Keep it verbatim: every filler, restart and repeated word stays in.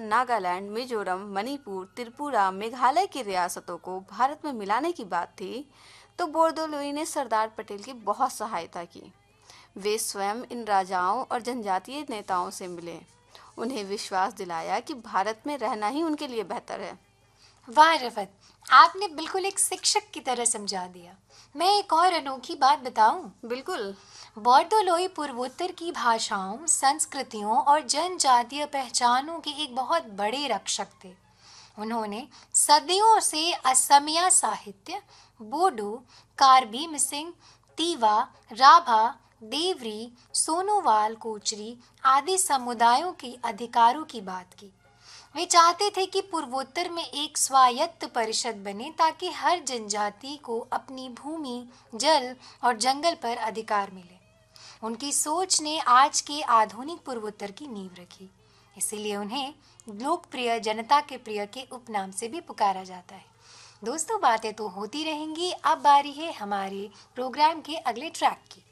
नागालैंड, मिजोरम, मणिपुर, त्रिपुरा, मेघालय की रियासतों को भारत में मिलाने की बात थी, तो बोरदोलोई ने सरदार पटेल की बहुत सहायता की। वे स्वयं इन राजाओं और जनजातीय नेताओं से मिले, उन्हें विश्वास दिलाया कि भारत में रहना ही उनके लिए बेहतर है। वाह रफत, आपने बिल्कुल एक शिक्षक की तरह समझा दिया। मैं एक और अनोखी बात बताऊं? बिल्कुल। बोरदोलोई पूर्वोत्तर की भाषाओं, संस्कृतियों और जनजातीय पहचानों के एक बहुत बड़े रक्षक थे। उन्होंने सदियों से असमिया साहित्य, बोडो, कार्बी मिसिंग, तीवा, राभा, देवरी, सोनोवाल, कोचरी आदि समुदायों के अधिकारों की बात की। वे चाहते थे कि पूर्वोत्तर में एक स्वायत्त परिषद बने ताकि हर जनजाति को अपनी भूमि, जल और जंगल पर अधिकार मिले। उनकी सोच ने आज के आधुनिक पूर्वोत्तर की नींव रखी। इसीलिए उन्हें लोकप्रिय, जनता के प्रिय के उपनाम से भी पुकारा जाता है। दोस्तों, बातें तो होती रहेंगी। अब बारी है हमारे प्रोग्राम के अगले ट्रैक की।